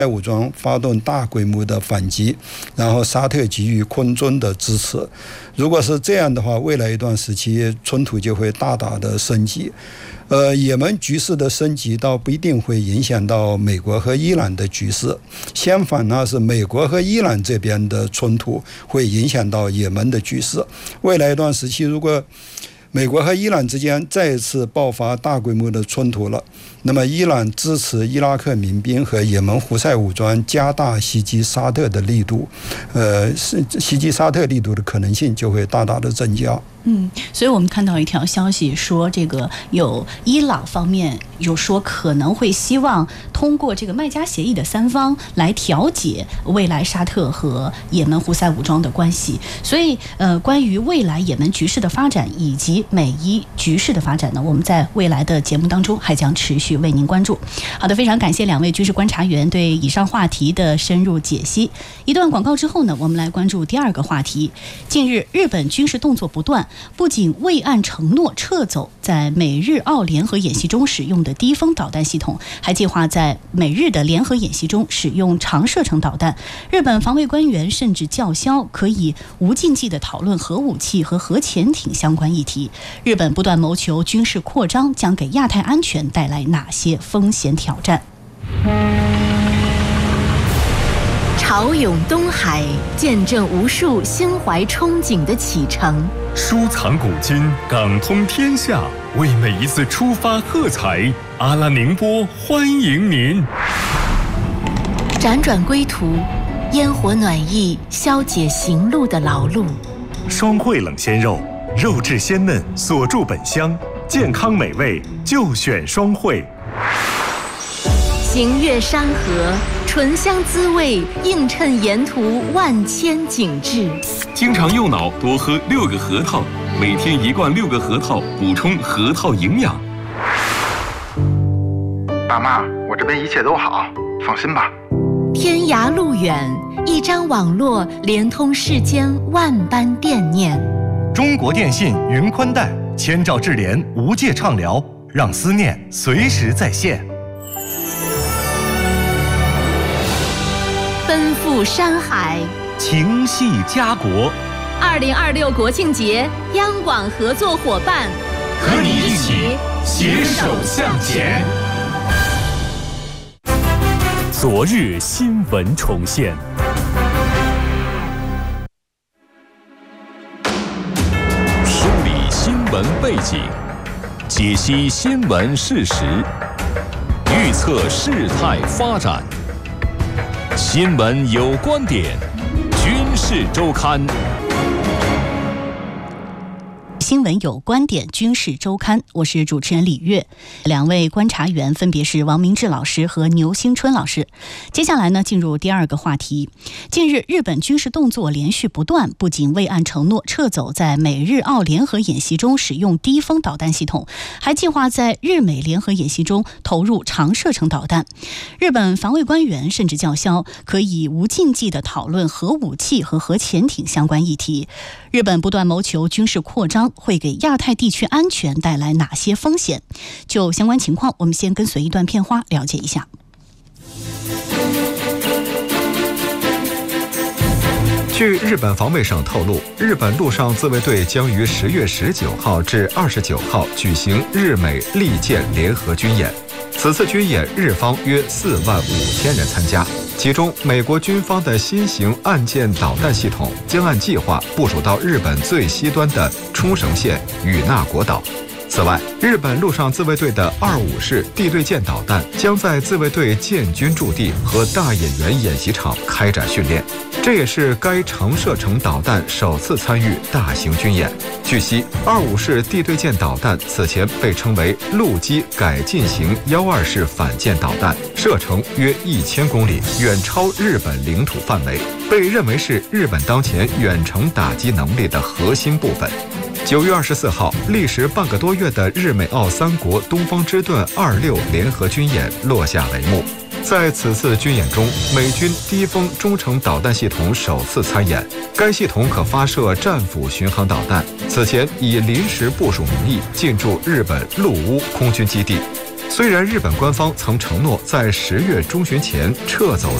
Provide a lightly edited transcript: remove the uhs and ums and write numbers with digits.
武装发动大规模的反击，然后沙特给予空中的支持。如果是这样的话，未来一段时期冲突就会大大的升级。也门局势的升级倒不一定会影响到美国和伊朗的局势，相反呢，是美国和伊朗这边的冲突会影响到也门的局势。未来一段时期，如果美国和伊朗之间再一次爆发大规模的冲突了，那么伊朗支持伊拉克民兵和也门胡塞武装加大袭击沙特的力度，袭击沙特力度的可能性就会大大的增加。 所以我们看到一条消息说，这个有伊朗方面有说可能会希望通过这个麦加协议的3方来调解未来沙特和也门胡塞武装的关系。所以关于未来也门局势的发展以及美伊局势的发展呢，我们在未来的节目当中还将持续为您关注。好的，非常感谢2位军事观察员对以上话题的深入解析。一段广告之后呢，我们来关注第2个话题。近日日本军事动作不断，不仅未按承诺撤走在美日澳联合演习中使用的低风导弹系统，还计划在美日的联合演习中使用长射程导弹。日本防卫官员甚至叫嚣可以无禁忌地讨论核武器和核潜艇相关议题。日本不断谋求军事扩张，将给亚太安全带来哪些风险挑战？ 潮涌东海，见证无数心怀憧憬的启程。 收藏古今，港通天下，为每一次出发喝彩。阿拉宁波欢迎您。 辗转归途，烟火暖意消解行路的劳碌。 双汇冷鲜肉，肉质鲜嫩，锁住本乡，健康美味就选双汇。 行越山河，醇香滋味映衬沿途万千景致。 经常右脑多喝6个核桃，每天1罐6个核桃，补充核桃营养。 爸妈，我这边一切都好，放心吧。 天涯路远，一张网络连通世间万般惦念。 中国电信云宽带千兆智联无界畅聊，让思念随时在线。 奔赴山海， 情系家国。 2026国庆节，央广合作伙伴， 和你一起携手向前。 昨日新闻重现，梳理新闻背景，解析新闻事实，预测事态发展。新闻有观点，军事周刊。 新闻有观点，军事周刊，我是主持人李月。2位观察员分别是王明志老师和牛兴春老师。接下来呢，进入第2个话题。近日，日本军事动作连续不断，不仅未按承诺撤走在美日澳联合演习中使用低风导弹系统，还计划在日美联合演习中投入长射程导弹。日本防卫官员甚至叫嚣可以无禁忌地讨论核武器和核潜艇相关议题。日本不断谋求军事扩张，会给亚太地区安全带来哪些风险？就相关情况，我们先跟随一段片花了解一下。 据日本防卫省透露，日本陆上自卫队将于10月19号至29号举行日美利剑联合军演。此次军演，日方约45000人参加，其中美国军方的新型岸舰导弹系统将按计划部署到日本最西端的冲绳县与那国岛。此外，日本陆上自卫队的25式地对舰导弹将在自卫队建军驻地和大野原演习场开展训练，这也是该长射程导弹首次参与大型军演。据悉，25式地对舰导弹此前被称为陆基改进型12式反舰导弹，射程约1000公里，远超日本领土范围，被认为是日本当前远程打击能力的核心部分。9月24号，历时半个多月的日美澳3国东方之盾26联合军演落下帷幕。在此次军演中，美军低风中程导弹系统首次参演，该系统可发射战斧巡航导弹，此前以临时部署名义进驻日本陆乌空军基地。 虽然日本官方曾承诺在10月中旬前撤走